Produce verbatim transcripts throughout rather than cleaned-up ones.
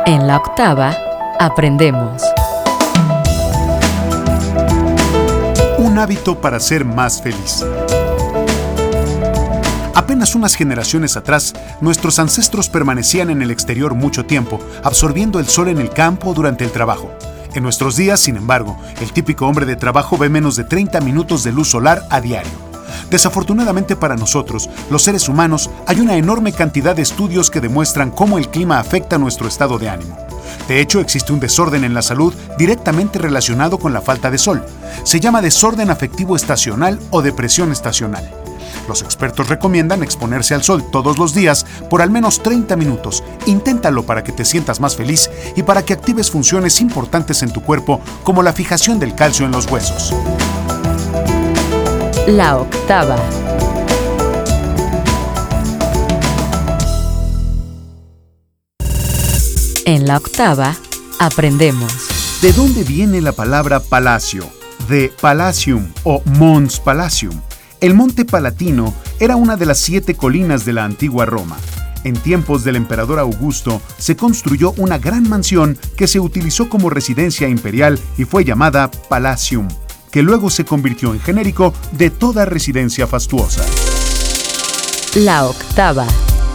En la octava, aprendemos. Un hábito para ser más feliz. Apenas unas generaciones atrás, nuestros ancestros permanecían en el exterior mucho tiempo, absorbiendo el sol en el campo durante el trabajo. En nuestros días, sin embargo, el típico hombre de trabajo ve menos de treinta minutos de luz solar a diario. Desafortunadamente para nosotros, los seres humanos, hay una enorme cantidad de estudios que demuestran cómo el clima afecta nuestro estado de ánimo. De hecho, existe un desorden en la salud directamente relacionado con la falta de sol. Se llama desorden afectivo estacional o depresión estacional. Los expertos recomiendan exponerse al sol todos los días por al menos treinta minutos. Inténtalo para que te sientas más feliz y para que actives funciones importantes en tu cuerpo, como la fijación del calcio en los huesos. La octava. En la octava, aprendemos. ¿De dónde viene la palabra palacio? De Palatium o Mons Palatium. El Monte Palatino era una de las siete colinas de la antigua Roma. En tiempos del emperador Augusto se construyó una gran mansión que se utilizó como residencia imperial y fue llamada Palatium, que luego se convirtió en genérico de toda residencia fastuosa. La octava.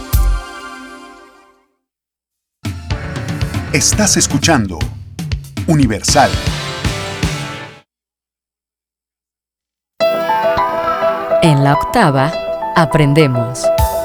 Estás escuchando Universal. En la octava, aprendemos.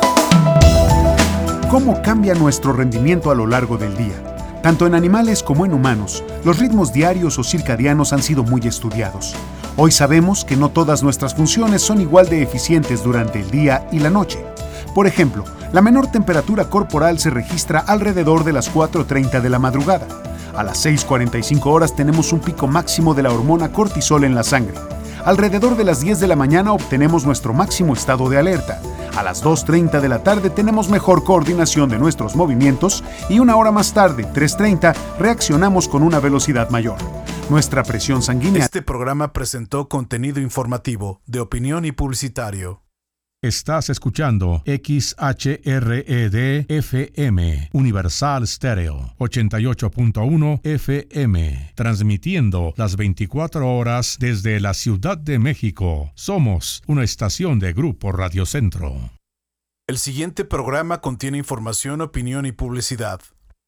¿Cómo cambia nuestro rendimiento a lo largo del día? Tanto en animales como en humanos, los ritmos diarios o circadianos han sido muy estudiados. Hoy sabemos que no todas nuestras funciones son igual de eficientes durante el día y la noche. Por ejemplo, la menor temperatura corporal se registra alrededor de las cuatro treinta de la madrugada. A las seis cuarenta y cinco horas tenemos un pico máximo de la hormona cortisol en la sangre. Alrededor de las diez de la mañana obtenemos nuestro máximo estado de alerta. A las dos treinta de la tarde tenemos mejor coordinación de nuestros movimientos y una hora más tarde, tres treinta, reaccionamos con una velocidad mayor. Nuestra presión sanguínea... Este programa presentó contenido informativo, de opinión y publicitario. Estás escuchando X H R E D F M, Universal Stereo, ochenta y ocho punto uno F M, transmitiendo las veinticuatro horas desde la Ciudad de México. Somos una estación de Grupo Radio Centro. El siguiente programa contiene información, opinión y publicidad.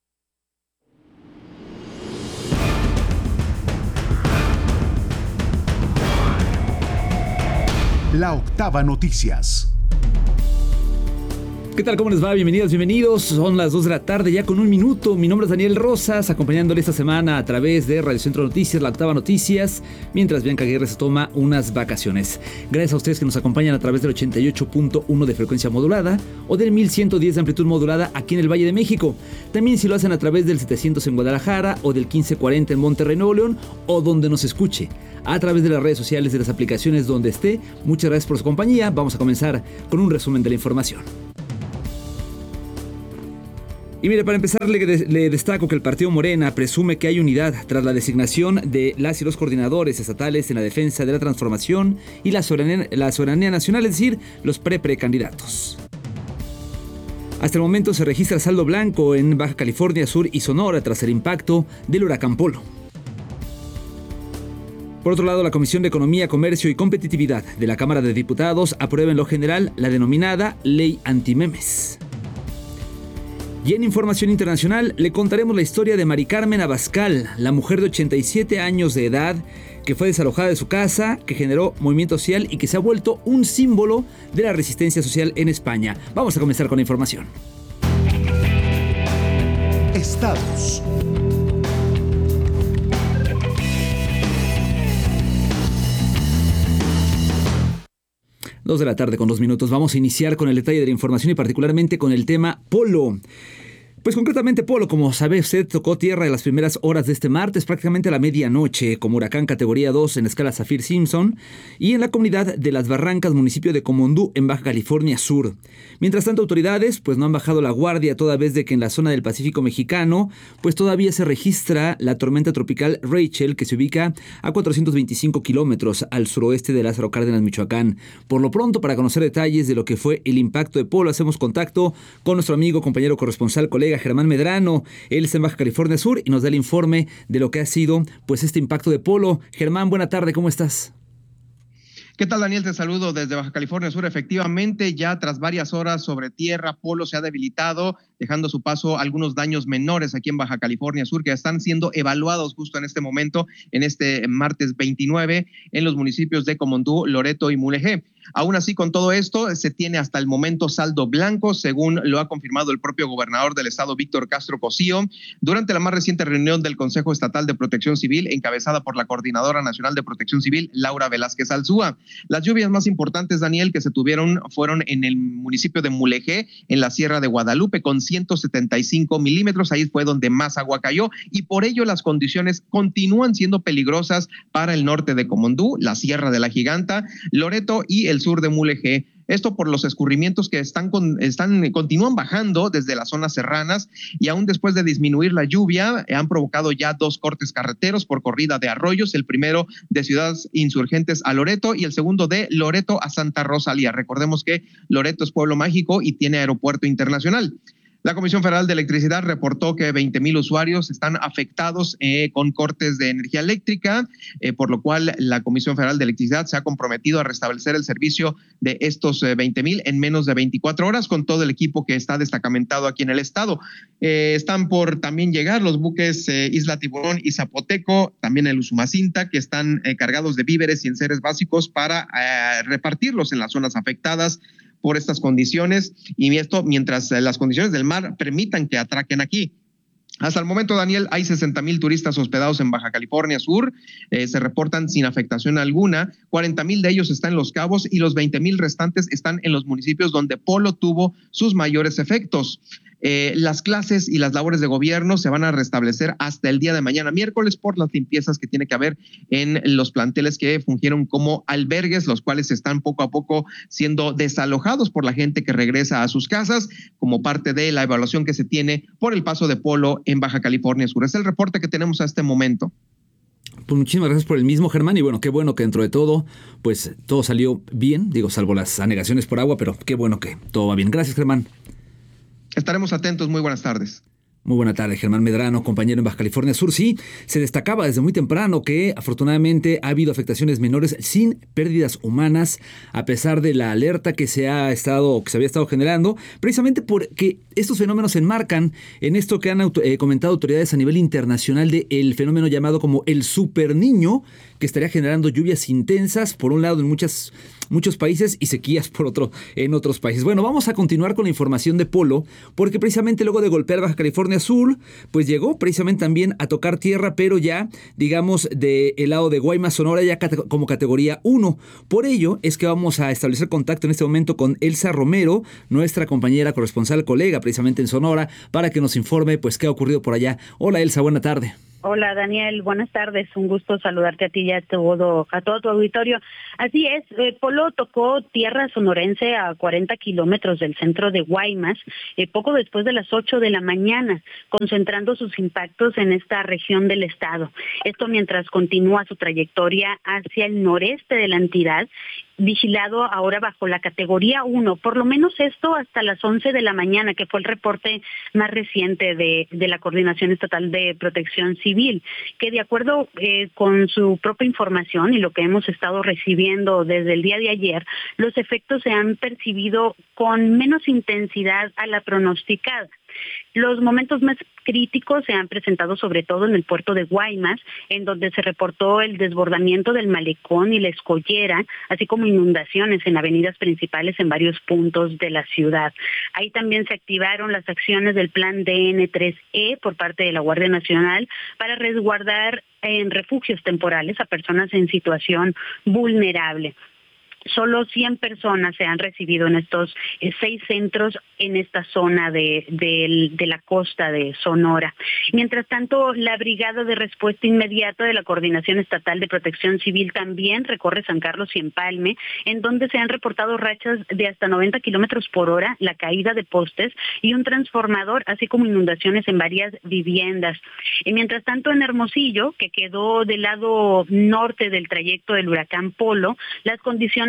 La octava noticias. ¿Qué tal? ¿Cómo les va? Bienvenidos, bienvenidos. Son las dos de la tarde, ya con un minuto. Mi nombre es Daniel Rosas, acompañándole esta semana a través de Radio Centro Noticias, La Octava Noticias, mientras Bianca Aguirre se toma unas vacaciones. Gracias a ustedes que nos acompañan a través del ochenta y ocho punto uno de frecuencia modulada o del mil ciento diez de amplitud modulada aquí en el Valle de México. También si lo hacen a través del setecientos en Guadalajara o del quince cuarenta en Monterrey, Nuevo León, o donde nos escuche a través de las redes sociales, de las aplicaciones donde esté. Muchas gracias por su compañía. Vamos a comenzar con un resumen de la información. Y mire, para empezar le, le destaco que el partido Morena presume que hay unidad tras la designación de las y los coordinadores estatales en la defensa de la transformación y la soberanía, la soberanía nacional, es decir, los pre-precandidatos. Hasta el momento se registra saldo blanco en Baja California Sur y Sonora tras el impacto del huracán Polo. Por otro lado, la Comisión de Economía, Comercio y Competitividad de la Cámara de Diputados aprueba en lo general la denominada Ley Antimemes. Y en información internacional le contaremos la historia de Mari Carmen Abascal, la mujer de ochenta y siete años de edad que fue desalojada de su casa, que generó movimiento social y que se ha vuelto un símbolo de la resistencia social en España. Vamos a comenzar con la información. Estados. Dos de la tarde con dos minutos. Vamos a iniciar con el detalle de la información y particularmente con el tema Polo. Pues concretamente Polo, como sabe usted, tocó tierra en las primeras horas de este martes, prácticamente a la medianoche, como huracán categoría dos en la escala Saffir-Simpson, y en la comunidad de Las Barrancas, municipio de Comondú, en Baja California Sur. Mientras tanto, autoridades pues no han bajado la guardia, toda vez de que en la zona del Pacífico mexicano pues todavía se registra la tormenta tropical Rachel, que se ubica a cuatrocientos veinticinco kilómetros al suroeste de Lázaro Cárdenas, Michoacán. Por lo pronto, para conocer detalles de lo que fue el impacto de Polo, hacemos contacto con nuestro amigo, compañero corresponsal, colega colega Germán Medrano. Él está en Baja California Sur y nos da el informe de lo que ha sido pues este impacto de Polo. Germán, buena tarde, ¿cómo estás? ¿Qué tal, Daniel? Te saludo desde Baja California Sur. Efectivamente, ya tras varias horas sobre tierra, Polo se ha debilitado, dejando a su paso algunos daños menores aquí en Baja California Sur, que están siendo evaluados justo en este momento, en este martes veintinueve, en los municipios de Comondú, Loreto y Mulegé. Aún así, con todo esto, se tiene hasta el momento saldo blanco, según lo ha confirmado el propio gobernador del estado, Víctor Castro Cosío, durante la más reciente reunión del Consejo Estatal de Protección Civil, encabezada por la Coordinadora Nacional de Protección Civil, Laura Velázquez Alzúa. Las lluvias más importantes, Daniel, que se tuvieron fueron en el municipio de Mulegé, en la Sierra de Guadalupe, con ciento setenta y cinco milímetros. Ahí fue donde más agua cayó y por ello las condiciones continúan siendo peligrosas para el norte de Comondú, la Sierra de la Giganta, Loreto y el sur de Mulegé. Esto por los escurrimientos que están, con, están continúan bajando desde las zonas serranas y aún después de disminuir la lluvia han provocado ya dos cortes carreteros por corrida de arroyos, el primero de Ciudades Insurgentes a Loreto y el segundo de Loreto a Santa Rosalía. Recordemos que Loreto es pueblo mágico y tiene aeropuerto internacional. La Comisión Federal de Electricidad reportó que veinte mil usuarios están afectados eh, con cortes de energía eléctrica, eh, por lo cual la Comisión Federal de Electricidad se ha comprometido a restablecer el servicio de estos eh, veinte mil en menos de veinticuatro horas con todo el equipo que está destacamentado aquí en el estado. Eh, están por también llegar los buques eh, Isla Tiburón y Zapoteco, también el Usumacinta, que están eh, cargados de víveres y enseres básicos para eh, repartirlos en las zonas afectadas por estas condiciones, y esto mientras las condiciones del mar permitan que atraquen aquí. Hasta el momento, Daniel, hay sesenta mil turistas hospedados en Baja California Sur, eh, se reportan sin afectación alguna, cuarenta mil de ellos están en Los Cabos y los veinte mil restantes están en los municipios donde Polo tuvo sus mayores efectos. Eh, las clases y las labores de gobierno se van a restablecer hasta el día de mañana, miércoles, por las limpiezas que tiene que haber en los planteles que fungieron como albergues, los cuales están poco a poco siendo desalojados por la gente que regresa a sus casas, como parte de la evaluación que se tiene por el paso de Polo en Baja California Sur. Es el reporte que tenemos a este momento. Pues muchísimas gracias por el mismo, Germán, y bueno, qué bueno que dentro de todo, pues todo salió bien, digo, salvo las anegaciones por agua, pero qué bueno que todo va bien. Gracias, Germán. Estaremos atentos. Muy buenas tardes. Muy buena tarde, Germán Medrano, compañero en Baja California Sur. Sí, se destacaba desde muy temprano que afortunadamente ha habido afectaciones menores sin pérdidas humanas, a pesar de la alerta que se ha estado, que se había estado generando, precisamente porque estos fenómenos se enmarcan en esto que han auto, eh, comentado autoridades a nivel internacional de el fenómeno llamado como el Super Niño, que estaría generando lluvias intensas, por un lado en muchas, muchos países y sequías por otro en otros países. Bueno, vamos a continuar con la información de Polo, porque precisamente luego de golpear Baja California Sur, pues llegó precisamente también a tocar tierra, pero ya, digamos, del lado de Guaymas, Sonora, ya cate- como categoría uno. Por ello es que vamos a establecer contacto en este momento con Elsa Romero, nuestra compañera corresponsal, colega precisamente en Sonora, para que nos informe pues qué ha ocurrido por allá. Hola Elsa, buena tarde. Hola Daniel, buenas tardes, un gusto saludarte a ti y a todo, a todo tu auditorio. Así es, eh, Polo tocó tierra sonorense a cuarenta kilómetros del centro de Guaymas, eh, poco después de las ocho de la mañana, concentrando sus impactos en esta región del estado. Esto mientras continúa su trayectoria hacia el noreste de la entidad, vigilado ahora bajo la categoría uno, por lo menos esto hasta las once de la mañana, que fue el reporte más reciente de, de la Coordinación Estatal de Protección Civil, que de acuerdo eh, con su propia información y lo que hemos estado recibiendo desde el día de ayer, los efectos se han percibido con menos intensidad a la pronosticada. Los momentos más críticos se han presentado sobre todo en el puerto de Guaymas, en donde se reportó el desbordamiento del malecón y la escollera, así como inundaciones en avenidas principales en varios puntos de la ciudad. Ahí también se activaron las acciones del plan D N tres E por parte de la Guardia Nacional para resguardar en refugios temporales a personas en situación vulnerable. Solo cien personas se han recibido en estos eh, seis centros en esta zona de, de, de la costa de Sonora. Mientras tanto, la Brigada de Respuesta Inmediata de la Coordinación Estatal de Protección Civil también recorre San Carlos y Empalme, en donde se han reportado rachas de hasta noventa kilómetros por hora, la caída de postes y un transformador, así como inundaciones en varias viviendas. Y mientras tanto, en Hermosillo, que quedó del lado norte del trayecto del huracán Polo, las condiciones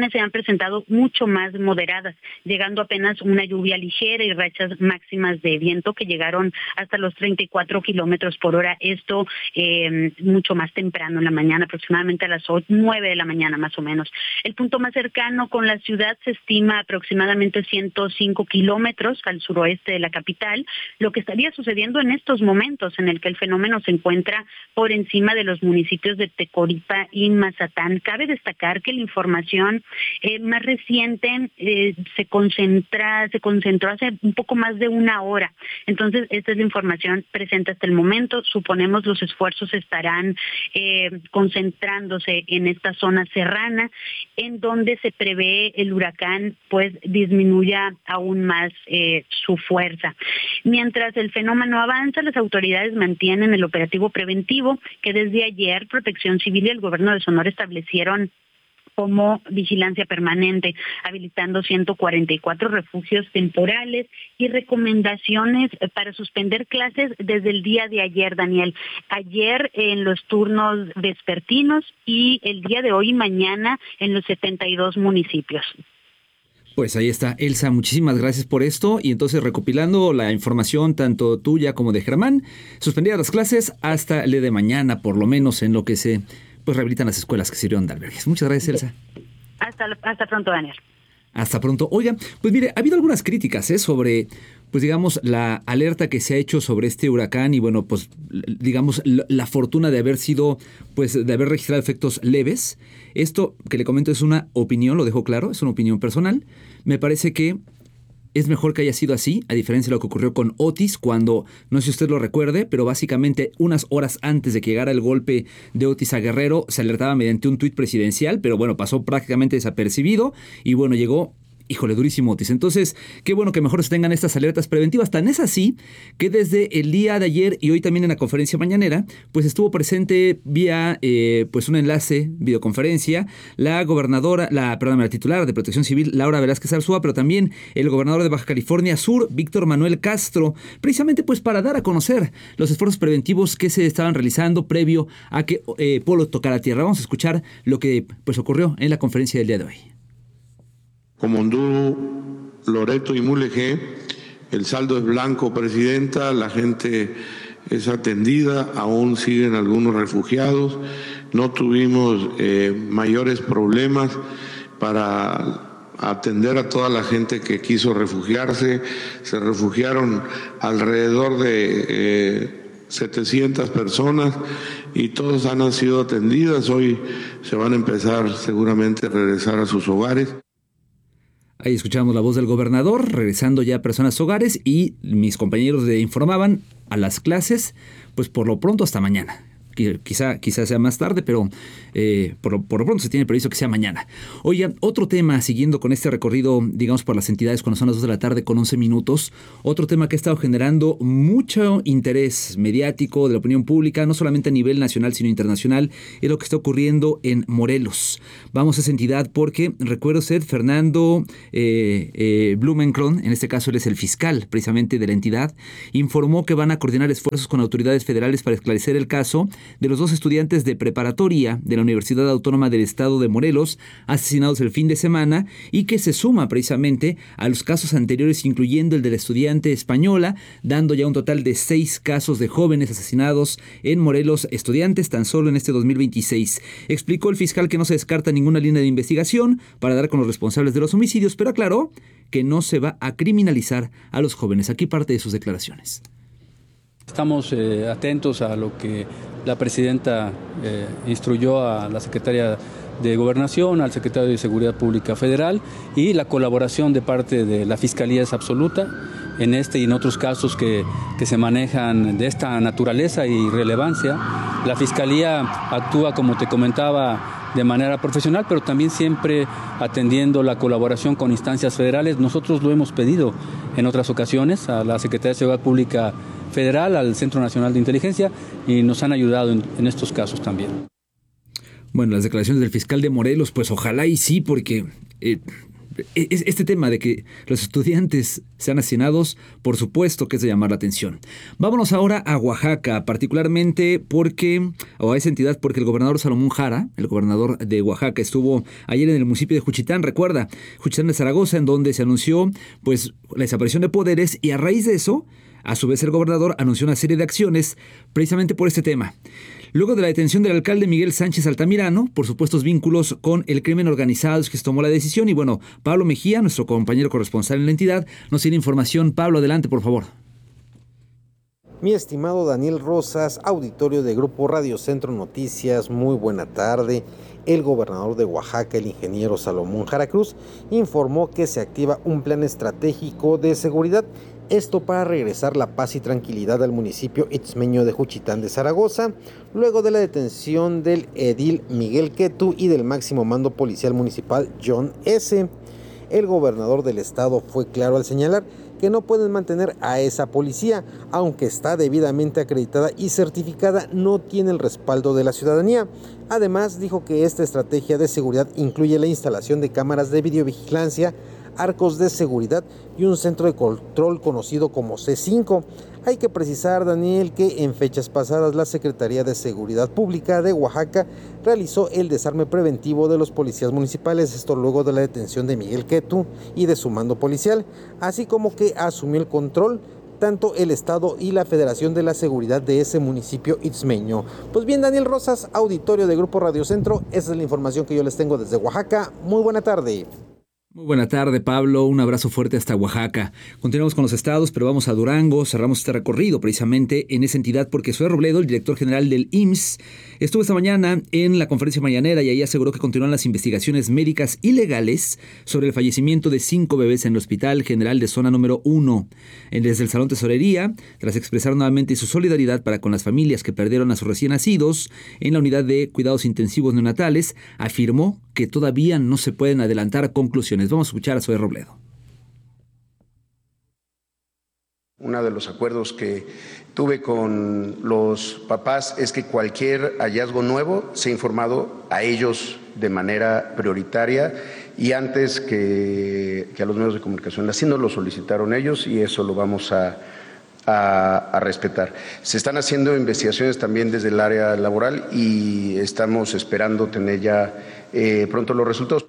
condiciones se han presentado mucho más moderadas, llegando apenas una lluvia ligera y rachas máximas de viento que llegaron hasta los treinta y cuatro kilómetros por hora. Esto eh, mucho más temprano en la mañana, aproximadamente a las nueve de la mañana más o menos. El punto más cercano con la ciudad se estima aproximadamente ciento cinco kilómetros al suroeste de la capital, lo que estaría sucediendo en estos momentos en el que el fenómeno se encuentra por encima de los municipios de Tecoripa y Mazatán. Cabe destacar que la información eh, más reciente eh, se concentra, se concentró hace un poco más de una hora. Entonces, esta es la información presente hasta el momento. Suponemos los esfuerzos estarán eh, concentrándose en esta zona serrana, en donde se prevé el huracán pues disminuya aún más eh, su fuerza. Mientras el fenómeno avanza, las autoridades mantienen el operativo preventivo que desde ayer Protección Civil y el gobierno de Sonora establecieron como vigilancia permanente, habilitando ciento cuarenta y cuatro refugios temporales y recomendaciones para suspender clases desde el día de ayer, Daniel. Ayer en los turnos vespertinos y el día de hoy y mañana en los setenta y dos municipios. Pues ahí está, Elsa, muchísimas gracias por esto. Y entonces, recopilando la información tanto tuya como de Germán, suspendidas las clases hasta el día de mañana, por lo menos en lo que se pues rehabilitan las escuelas que sirvieron de albergues. Muchas gracias, Elsa. Hasta, hasta pronto, Daniel. Hasta pronto. Oigan, pues mire, ha habido algunas críticas ¿eh? sobre, pues digamos, la alerta que se ha hecho sobre este huracán y bueno, pues digamos, la, la fortuna de haber sido, pues de haber registrado efectos leves. Esto que le comento es una opinión, lo dejo claro, es una opinión personal. Me parece que es mejor que haya sido así, a diferencia de lo que ocurrió con Otis, cuando, no sé si usted lo recuerde, pero básicamente unas horas antes de que llegara el golpe de Otis a Guerrero, se alertaba mediante un tuit presidencial, pero bueno, pasó prácticamente desapercibido y bueno, llegó... Híjole, durísimo, Otis. Entonces, qué bueno que mejor se tengan estas alertas preventivas. Tan es así que desde el día de ayer y hoy también en la conferencia mañanera, pues estuvo presente vía eh, pues un enlace, videoconferencia, la gobernadora, la, perdón, la titular de Protección Civil, Laura Velázquez Arzúa, pero también el gobernador de Baja California Sur, Víctor Manuel Castro, precisamente pues para dar a conocer los esfuerzos preventivos que se estaban realizando previo a que eh, Polo tocara tierra. Vamos a escuchar lo que pues ocurrió en la conferencia del día de hoy. Comondú, Loreto y Mulegé, el saldo es blanco, Presidenta, la gente es atendida, aún siguen algunos refugiados, no tuvimos eh, mayores problemas para atender a toda la gente que quiso refugiarse, se refugiaron alrededor de eh, setecientas personas y todas han sido atendidas, hoy se van a empezar seguramente a regresar a sus hogares. Ahí escuchamos la voz del gobernador, regresando ya a personas a hogares y mis compañeros le informaban a las clases, pues por lo pronto hasta mañana. Quizá, quizá sea más tarde, pero eh, por, por lo pronto se tiene previsto que sea mañana. Oigan, otro tema, siguiendo con este recorrido, digamos, por las entidades cuando son las dos de la tarde con once minutos, otro tema que ha estado generando mucho interés mediático de la opinión pública, no solamente a nivel nacional, sino internacional, es lo que está ocurriendo en Morelos. Vamos a esa entidad porque, recuerdo usted, Fernando eh, eh, Blumenkron, en este caso él es el fiscal precisamente de la entidad, informó que van a coordinar esfuerzos con autoridades federales para esclarecer el caso de los dos estudiantes de preparatoria de la Universidad Autónoma del Estado de Morelos asesinados el fin de semana y que se suma precisamente a los casos anteriores, incluyendo el de la estudiante española, dando ya un total de seis casos de jóvenes asesinados en Morelos, estudiantes tan solo en este dos mil veintiséis. Explicó el fiscal que no se descarta ninguna línea de investigación para dar con los responsables de los homicidios, pero aclaró que no se va a criminalizar a los jóvenes. Aquí parte de sus declaraciones. Estamos eh, atentos a lo que la presidenta eh, instruyó a la secretaria de Gobernación, al secretario de Seguridad Pública Federal, y la colaboración de parte de la Fiscalía es absoluta en este y en otros casos que, que se manejan de esta naturaleza y relevancia. La Fiscalía actúa, como te comentaba, de manera profesional, pero también siempre atendiendo la colaboración con instancias federales. Nosotros lo hemos pedido en otras ocasiones a la Secretaría de Seguridad Pública Federal, al Centro Nacional de Inteligencia, y nos han ayudado en, en estos casos también. Bueno, las declaraciones del fiscal de Morelos, pues ojalá y sí, porque eh, este tema de que los estudiantes sean asesinados, por supuesto que es de llamar la atención. Vámonos ahora a Oaxaca, particularmente porque, o a esa entidad, porque el gobernador Salomón Jara, el gobernador de Oaxaca, estuvo ayer en el municipio de Juchitán, recuerda, Juchitán de Zaragoza, en donde se anunció pues la desaparición de poderes, y a raíz de eso, a su vez el gobernador anunció una serie de acciones precisamente por este tema. Luego de la detención del alcalde Miguel Sánchez Altamirano, por supuestos vínculos con el crimen organizado, es que se tomó la decisión. Y bueno, Pablo Mejía, nuestro compañero corresponsal en la entidad, nos tiene información. Pablo, adelante, por favor. Mi estimado Daniel Rosas, auditorio de Grupo Radio Centro Noticias, muy buena tarde. El gobernador de Oaxaca, el ingeniero Salomón Jara Cruz, informó que se activa un plan estratégico de seguridad. Esto para regresar la paz y tranquilidad al municipio itzmeño de Juchitán de Zaragoza, luego de la detención del edil Miguel Quetu y del máximo mando policial municipal John S. El gobernador del estado fue claro al señalar que no pueden mantener a esa policía, aunque está debidamente acreditada y certificada, no tiene el respaldo de la ciudadanía. Además, dijo que esta estrategia de seguridad incluye la instalación de cámaras de videovigilancia, arcos de seguridad y un centro de control conocido como C cinco. Hay que precisar, Daniel, que en fechas pasadas la Secretaría de Seguridad Pública de Oaxaca realizó el desarme preventivo de los policías municipales, esto luego de la detención de Miguel Quetu y de su mando policial, así como que asumió el control tanto el Estado y la Federación de la Seguridad de ese municipio itzmeño. Pues bien, Daniel Rosas, auditorio de Grupo Radio Centro, esa es la información que yo les tengo desde Oaxaca. Muy buena tarde. Muy buena tarde, Pablo. Un abrazo fuerte hasta Oaxaca. Continuamos con los estados, pero vamos a Durango. Cerramos este recorrido precisamente en esa entidad porque Zoé Robledo, el director general del I M S S, estuvo esta mañana en la conferencia mañanera y ahí aseguró que continúan las investigaciones médicas y legales sobre el fallecimiento de cinco bebés en el Hospital General de Zona número uno. Desde el Salón Tesorería, tras expresar nuevamente su solidaridad para con las familias que perdieron a sus recién nacidos en la unidad de cuidados intensivos neonatales, afirmó que todavía no se pueden adelantar conclusiones. Vamos a escuchar a Zoé Robledo. Uno de los acuerdos que tuve con los papás es que cualquier hallazgo nuevo sea informado a ellos de manera prioritaria y antes que, que a los medios de comunicación. Así nos lo solicitaron ellos y eso lo vamos a, a, a respetar. Se están haciendo investigaciones también desde el área laboral y estamos esperando tener ya eh, pronto los resultados.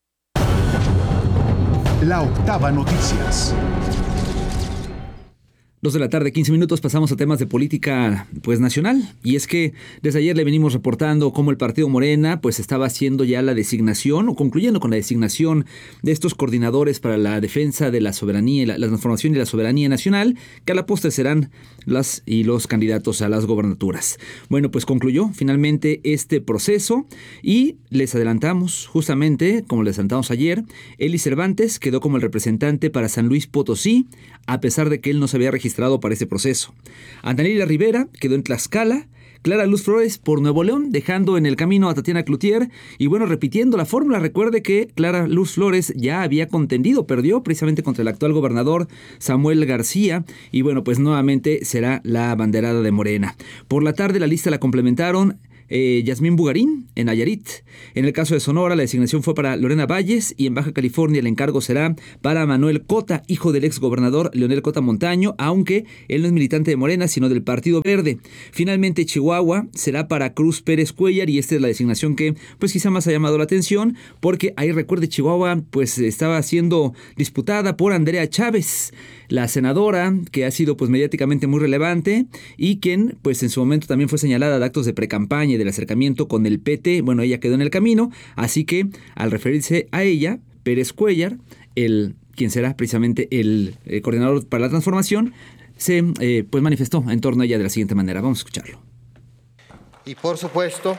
La Octava Noticias. Dos de la tarde, quince minutos, pasamos a temas de política pues nacional. Y es que desde ayer le venimos reportando cómo el partido Morena pues estaba haciendo ya la designación o concluyendo con la designación de estos coordinadores para la defensa de la soberanía, la, la transformación y la soberanía nacional, que a la postre serán las y los candidatos a las gobernaturas. Bueno, pues concluyó finalmente este proceso y les adelantamos justamente, como les adelantamos ayer, Eli Cervantes quedó como el representante para San Luis Potosí, a pesar de que él no se había registrado para ese proceso. Andanelia Rivera quedó en Tlaxcala, Clara Luz Flores por Nuevo León, dejando en el camino a Tatiana Cloutier. Y bueno, repitiendo la fórmula, recuerde que Clara Luz Flores ya había contendido, perdió precisamente contra el actual gobernador Samuel García. Y bueno, pues nuevamente será la abanderada de Morena. Por la tarde la lista la complementaron Eh, Yasmín Bugarín en Nayarit. En el caso de Sonora, la designación fue para Lorena Valles y en Baja California el encargo será para Manuel Cota, hijo del exgobernador Leonel Cota Montaño, aunque él no es militante de Morena, sino del Partido Verde. Finalmente, Chihuahua será para Cruz Pérez Cuellar y esta es la designación que pues quizá más ha llamado la atención porque ahí recuerde Chihuahua pues estaba siendo disputada por Andrea Chávez, la senadora que ha sido pues mediáticamente muy relevante y quien pues en su momento también fue señalada de actos de precampaña y del acercamiento con el P T. Bueno, ella quedó en el camino, así que al referirse a ella, Pérez Cuellar, el quien será precisamente el, el coordinador para la transformación, se eh, pues manifestó en torno a ella de la siguiente manera. Vamos a escucharlo. Y por supuesto,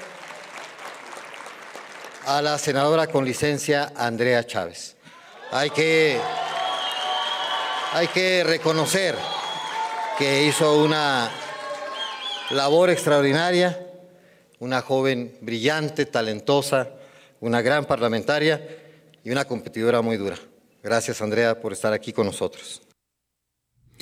a la senadora con licencia Andrea Chávez. Hay que, hay que reconocer que hizo una labor extraordinaria, una joven brillante, talentosa, una gran parlamentaria y una competidora muy dura. Gracias, Andrea, por estar aquí con nosotros.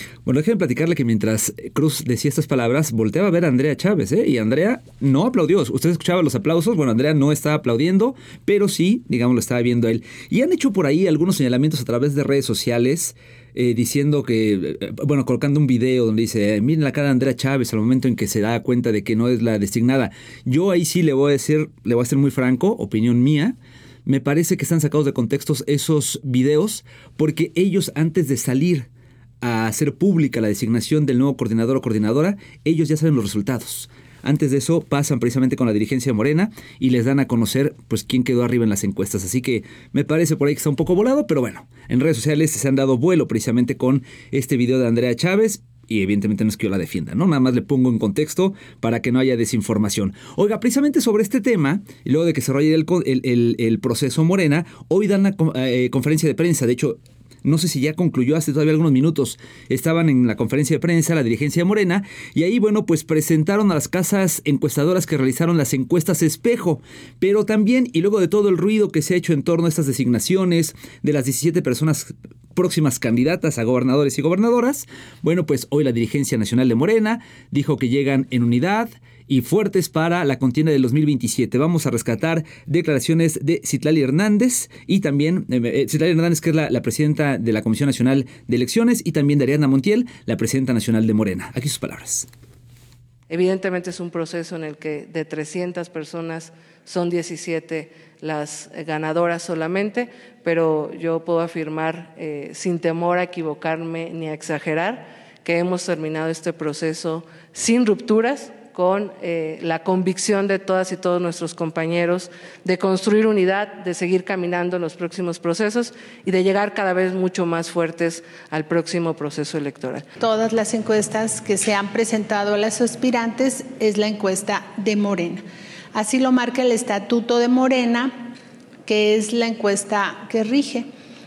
Bueno, déjenme platicarle que mientras Cruz decía estas palabras, volteaba a ver a Andrea Chávez, ¿eh? Y Andrea no aplaudió. Usted escuchaba los aplausos. Bueno, Andrea no estaba aplaudiendo, pero sí, digamos, lo estaba viendo él. Y han hecho por ahí algunos señalamientos a través de redes sociales, eh, diciendo que, eh, bueno, colocando un video donde dice, eh, miren la cara de Andrea Chávez al momento en que se da cuenta de que no es la designada. Yo ahí sí le voy a decir, le voy a ser muy franco, opinión mía. Me parece que están sacados de contextos esos videos porque ellos, antes de salir a hacer pública la designación del nuevo coordinador o coordinadora, ellos ya saben los resultados. Antes de eso pasan precisamente con la dirigencia de Morena y les dan a conocer pues quién quedó arriba en las encuestas. Así que me parece por ahí que está un poco volado, pero bueno, en redes sociales se han dado vuelo precisamente con este video de Andrea Chávez. Y evidentemente no es que yo la defienda, ¿no? Nada más le pongo en contexto para que no haya desinformación. Oiga, precisamente sobre este tema, y luego de que se desarrolle el, el, el, el proceso Morena, hoy dan una eh, conferencia de prensa. De hecho, no sé si ya concluyó hace todavía algunos minutos. Estaban en la conferencia de prensa, la dirigencia de Morena, y ahí, bueno, pues presentaron a las casas encuestadoras que realizaron las encuestas espejo. Pero también, y luego de todo el ruido que se ha hecho en torno a estas designaciones de las diecisiete personas próximas candidatas a gobernadores y gobernadoras, bueno, pues hoy la dirigencia nacional de Morena dijo que llegan en unidad y fuertes para la contienda del dos mil veintisiete. Vamos a rescatar declaraciones de Citlali Hernández y también, eh, Citlali Hernández, que es la, la presidenta de la Comisión Nacional de Elecciones, y también de Ariadna Montiel, la presidenta nacional de Morena. Aquí sus palabras. Evidentemente es un proceso en el que de trescientas personas son diecisiete las ganadoras solamente, pero yo puedo afirmar eh, sin temor a equivocarme ni a exagerar que hemos terminado este proceso sin rupturas, con eh, la convicción de todas y todos nuestros compañeros de construir unidad, de seguir caminando en los próximos procesos y de llegar cada vez mucho más fuertes al próximo proceso electoral. Todas las encuestas que se han presentado a las aspirantes es la encuesta de Morena. Así lo marca el Estatuto de Morena, que es la encuesta que rige.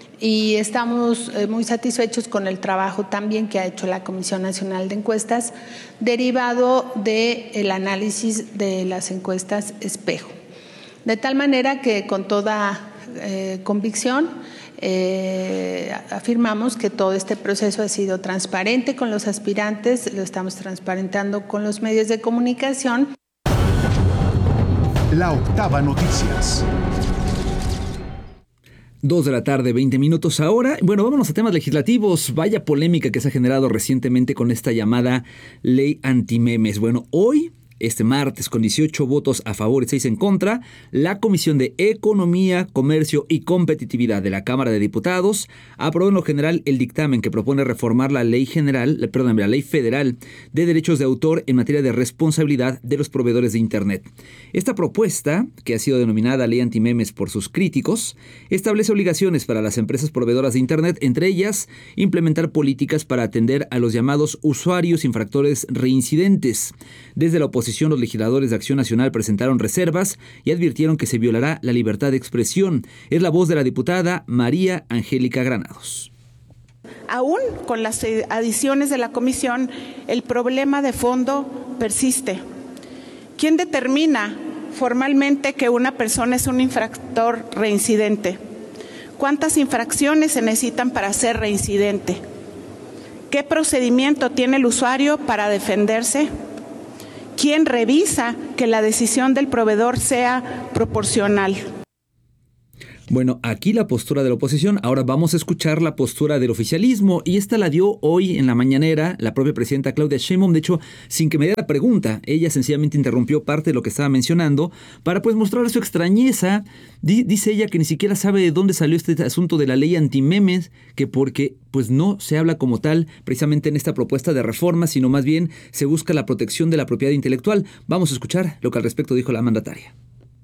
Y estamos muy satisfechos con el trabajo también que ha hecho la Comisión Nacional de Encuestas, derivado del análisis de las encuestas espejo. De tal manera que con toda eh, convicción eh, afirmamos que todo este proceso ha sido transparente con los aspirantes, lo estamos transparentando con los medios de comunicación. La Octava Noticias. Dos de la tarde, veinte minutos ahora. Bueno, vámonos a temas legislativos. Vaya polémica que se ha generado recientemente con esta llamada ley antimemes. Bueno, hoy, este martes, con dieciocho votos a favor y seis en contra, la Comisión de Economía, Comercio y Competitividad de la Cámara de Diputados aprobó en lo general el dictamen que propone reformar la ley general, perdón, la ley federal de derechos de autor en materia de responsabilidad de los proveedores de Internet. Esta propuesta, que ha sido denominada ley antimemes por sus críticos, establece obligaciones para las empresas proveedoras de Internet, entre ellas implementar políticas para atender a los llamados usuarios infractores reincidentes. Desde la oposición, los legisladores de Acción Nacional presentaron reservas y advirtieron que se violará la libertad de expresión. Es la voz de la diputada María Angélica Granados. Aún con las adiciones de la comisión, el problema de fondo persiste. ¿Quién determina formalmente que una persona es un infractor reincidente? ¿Cuántas infracciones se necesitan para ser reincidente? ¿Qué procedimiento tiene el usuario para defenderse? ¿Quién revisa que la decisión del proveedor sea proporcional? Bueno, aquí la postura de la oposición. Ahora vamos a escuchar la postura del oficialismo, y esta la dio hoy en la mañanera la propia presidenta Claudia Sheinbaum. De hecho, sin que me diera pregunta, ella sencillamente interrumpió parte de lo que estaba mencionando para pues mostrar su extrañeza. D- dice ella que ni siquiera sabe de dónde salió este asunto de la ley antimemes, que porque pues no se habla como tal precisamente en esta propuesta de reforma, sino más bien se busca la protección de la propiedad intelectual. Vamos a escuchar lo que al respecto dijo la mandataria.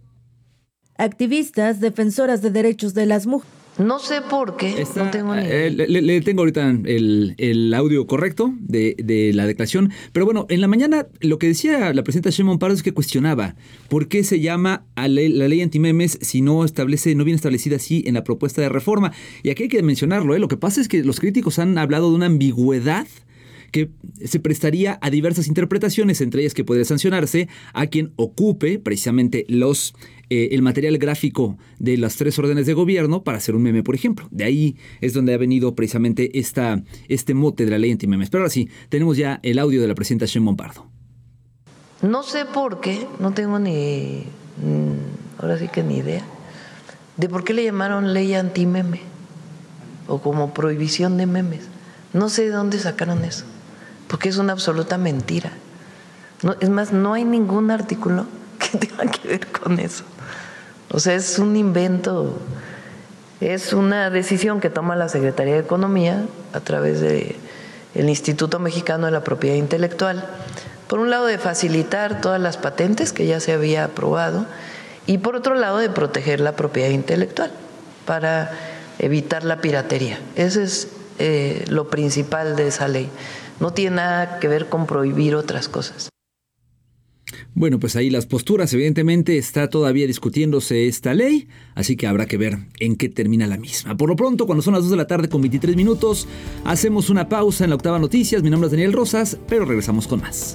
Activistas, defensoras de derechos de las mujeres. No sé por qué, Está, no tengo ni idea. Eh, le, le tengo ahorita el, el audio correcto de, de la declaración, pero bueno, en la mañana lo que decía la presidenta Sheinbaum Pardo es que cuestionaba por qué se llama a ley, la ley antimemes si no establece, no viene establecida así en la propuesta de reforma. Y aquí hay que mencionarlo, ¿eh? Lo que pasa es que los críticos han hablado de una ambigüedad que se prestaría a diversas interpretaciones, entre ellas que podría sancionarse a quien ocupe precisamente los, eh, el material gráfico de las tres órdenes de gobierno para hacer un meme, por ejemplo. De ahí es donde ha venido precisamente esta, este mote de la ley antimemes. Pero ahora sí, tenemos ya el audio de la presidenta Sheinbaum Pardo. No sé por qué, no tengo ni, ahora sí que ni idea, de por qué le llamaron ley antimeme o como prohibición de memes. No sé de dónde sacaron eso, porque es una absoluta mentira. No, es más, no hay ningún artículo que tenga que ver con eso. O sea, es un invento, es una decisión que toma la Secretaría de Economía a través del Instituto Mexicano de la Propiedad Intelectual. Por un lado, de facilitar todas las patentes que ya se había aprobado y por otro lado, de proteger la propiedad intelectual para evitar la piratería. Ese es eh, lo principal de esa ley. No tiene nada que ver con prohibir otras cosas. Bueno, pues ahí las posturas, evidentemente está todavía discutiéndose esta ley, así que habrá que ver en qué termina la misma. Por lo pronto, cuando son las dos de la tarde con veintitrés minutos, hacemos una pausa en la Octava Noticias. Mi nombre es Daniel Rosas, pero regresamos con más.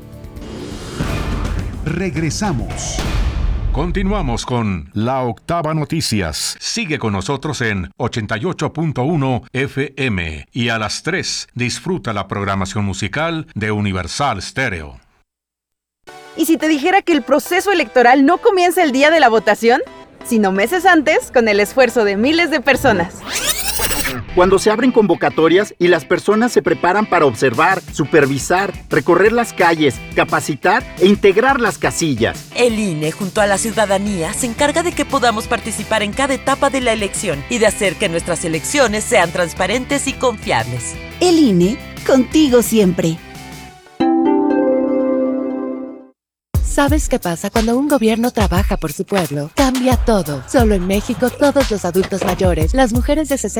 Regresamos. Continuamos con La Octava Noticias. Sigue con nosotros en ochenta y ocho punto uno F M y a las tres disfruta la programación musical de Universal Stereo. ¿Y si te dijera que el proceso electoral no comienza el día de la votación, sino meses antes con el esfuerzo de miles de personas? Cuando se abren convocatorias y las personas se preparan para observar, supervisar, recorrer las calles, capacitar e integrar las casillas. El I N E, junto a la ciudadanía, se encarga de que podamos participar en cada etapa de la elección y de hacer que nuestras elecciones sean transparentes y confiables. El I N E, contigo siempre. ¿Sabes qué pasa cuando un gobierno trabaja por su pueblo? Cambia todo. Solo en México, todos los adultos mayores, las mujeres de sesenta